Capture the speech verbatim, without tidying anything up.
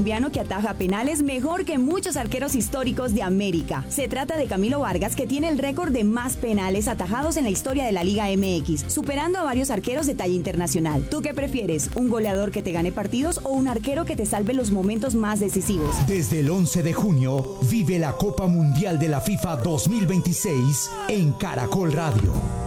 colombiano que ataja penales mejor que muchos arqueros históricos de América. Se trata de Camilo Vargas, que tiene el récord de más penales atajados en la historia de la Liga M X, superando a varios arqueros de talla internacional. ¿Tú qué prefieres? ¿Un goleador que te gane partidos o un arquero que te salve los momentos más decisivos? Desde el once de junio, vive la Copa Mundial de la FIFA dos mil veintiséis en Caracol Radio.